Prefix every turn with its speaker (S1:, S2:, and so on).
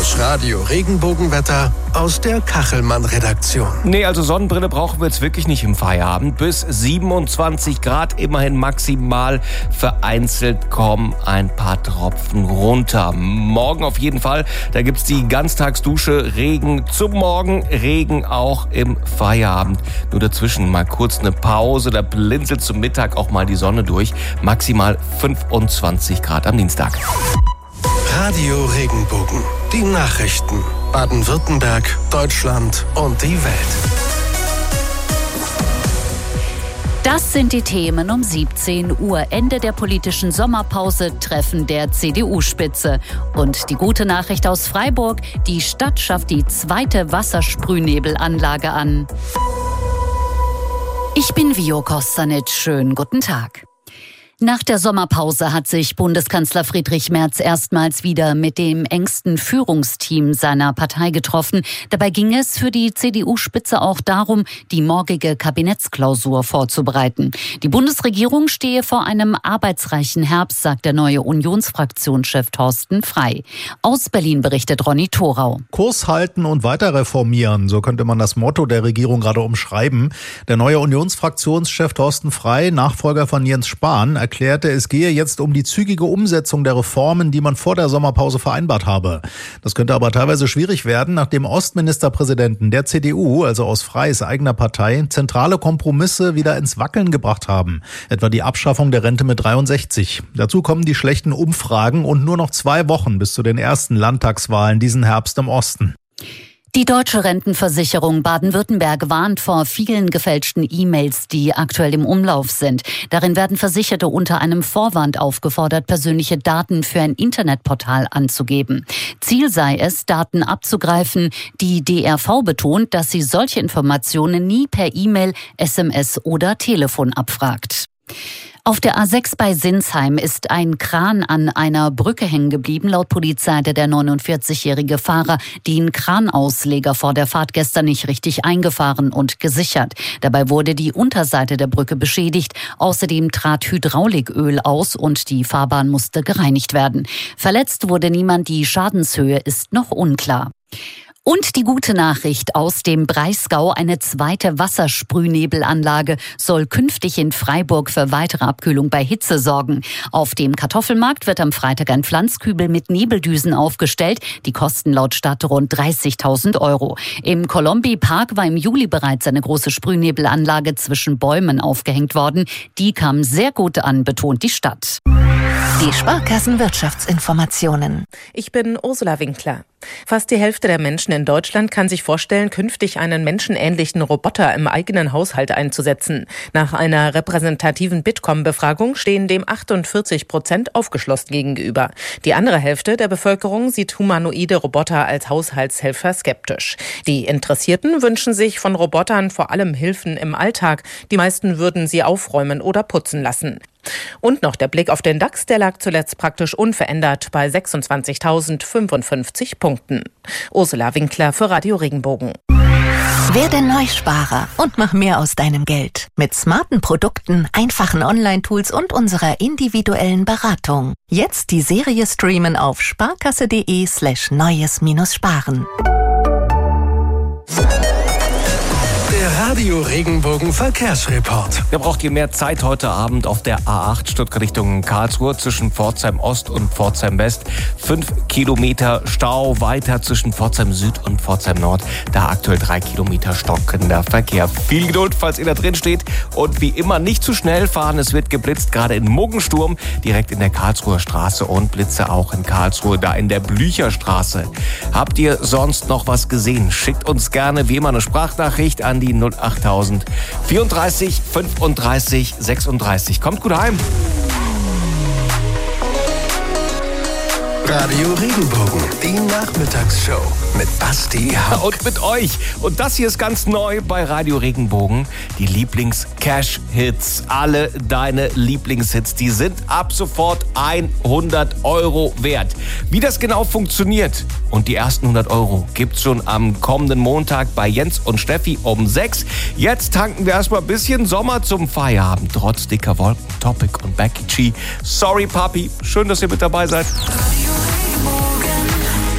S1: Das Radio-Regenbogenwetter aus der Kachelmann-Redaktion.
S2: Nee, also Sonnenbrille brauchen wir jetzt wirklich nicht im Feierabend. Bis 27 Grad immerhin maximal. Vereinzelt kommen ein paar Tropfen runter. Morgen auf jeden Fall, da gibt's die Ganztagsdusche. Regen zum Morgen, Regen auch im Feierabend. Nur dazwischen mal kurz eine Pause, da blinzelt zum Mittag auch mal die Sonne durch. Maximal 25 Grad am Dienstag.
S1: Radio Regenbogen. Die Nachrichten. Baden-Württemberg, Deutschland und die Welt.
S3: Das sind die Themen um 17 Uhr. Ende der politischen Sommerpause, Treffen der CDU-Spitze. Und die gute Nachricht aus Freiburg, die Stadt schafft die zweite Wassersprühnebelanlage an. Ich bin Vio Kostanic. Schönen guten Tag. Nach der Sommerpause hat sich Bundeskanzler Friedrich Merz erstmals wieder mit dem engsten Führungsteam seiner Partei getroffen. Dabei ging es für die CDU-Spitze auch darum, die morgige Kabinettsklausur vorzubereiten. Die Bundesregierung stehe vor einem arbeitsreichen Herbst, sagt der neue Unionsfraktionschef Thorsten Frey. Aus Berlin berichtet Ronny Thorau.
S4: Kurs halten und weiter reformieren, so könnte man das Motto der Regierung gerade umschreiben. Der neue Unionsfraktionschef Thorsten Frey, Nachfolger von Jens Spahn, erklärte, es gehe jetzt um die zügige Umsetzung der Reformen, die man vor der Sommerpause vereinbart habe. Das könnte aber teilweise schwierig werden, nachdem Ostministerpräsidenten der CDU, also aus Freys eigener Partei, zentrale Kompromisse wieder ins Wackeln gebracht haben. Etwa die Abschaffung der Rente mit 63. Dazu kommen die schlechten Umfragen und nur noch 2 Wochen bis zu den ersten Landtagswahlen diesen Herbst im Osten.
S3: Die Deutsche Rentenversicherung Baden-Württemberg warnt vor vielen gefälschten E-Mails, die aktuell im Umlauf sind. Darin werden Versicherte unter einem Vorwand aufgefordert, persönliche Daten für ein Internetportal anzugeben. Ziel sei es, Daten abzugreifen. Die DRV betont, dass sie solche Informationen nie per E-Mail, SMS oder Telefon abfragt. Auf der A6 bei Sinsheim ist ein Kran an einer Brücke hängen geblieben. Laut Polizei hatte der 49-jährige Fahrer den Kranausleger vor der Fahrt gestern nicht richtig eingefahren und gesichert. Dabei wurde die Unterseite der Brücke beschädigt. Außerdem trat Hydrauliköl aus und die Fahrbahn musste gereinigt werden. Verletzt wurde niemand, die Schadenshöhe ist noch unklar. Und die gute Nachricht aus dem Breisgau, eine zweite Wassersprühnebelanlage soll künftig in Freiburg für weitere Abkühlung bei Hitze sorgen. Auf dem Kartoffelmarkt wird am Freitag ein Pflanzkübel mit Nebeldüsen aufgestellt. Die kosten laut Stadt rund 30.000 €. Im Colombi Park war im Juli bereits eine große Sprühnebelanlage zwischen Bäumen aufgehängt worden. Die kam sehr gut an, betont die Stadt.
S5: Die Sparkassen-Wirtschaftsinformationen.
S6: Ich bin Ursula Winkler. Fast die Hälfte der Menschen in Deutschland kann sich vorstellen, künftig einen menschenähnlichen Roboter im eigenen Haushalt einzusetzen. Nach einer repräsentativen Bitkom-Befragung stehen dem 48% aufgeschlossen gegenüber. Die andere Hälfte der Bevölkerung sieht humanoide Roboter als Haushaltshelfer skeptisch. Die Interessierten wünschen sich von Robotern vor allem Hilfen im Alltag. Die meisten würden sie aufräumen oder putzen lassen. Und noch der Blick auf den DAX, der lag zuletzt praktisch unverändert bei 26.055 Punkten. Ursula Winkler für Radio Regenbogen.
S5: Werde Neusparer und mach mehr aus deinem Geld. Mit smarten Produkten, einfachen Online-Tools und unserer individuellen Beratung. Jetzt die Serie streamen auf sparkasse.de/neues-sparen.
S1: Der Radio Regenbogen Verkehrsreport.
S2: Wer braucht ihr mehr Zeit heute Abend auf der A8 Stuttgart Richtung Karlsruhe zwischen Pforzheim Ost und Pforzheim West? 5 Kilometer Stau, weiter zwischen Pforzheim Süd und Pforzheim Nord. Da aktuell 3 Kilometer stockender Verkehr. Viel Geduld, falls ihr da drin steht. Und wie immer nicht zu schnell fahren. Es wird geblitzt, gerade in Muggensturm, direkt in der Karlsruher Straße und Blitze auch in Karlsruhe, da in der Blücherstraße. Habt ihr sonst noch was gesehen? Schickt uns gerne wie immer eine Sprachnachricht an die 08000 34 35 36. Kommt gut heim.
S1: Radio Regenbogen, die Nachmittagsshow mit Basti Hack.
S2: Und mit euch. Und das hier ist ganz neu bei Radio Regenbogen. Die Lieblings-Cash-Hits. Alle deine Lieblingshits, die sind ab sofort 100 € wert. Wie das genau funktioniert und die ersten 100 € gibt's schon am kommenden Montag bei Jens und Steffi um 6. Jetzt tanken wir erstmal ein bisschen Sommer zum Feierabend. Trotz dicker Wolken, Topic und Becky G. Sorry, Papi. Schön, dass ihr mit dabei seid.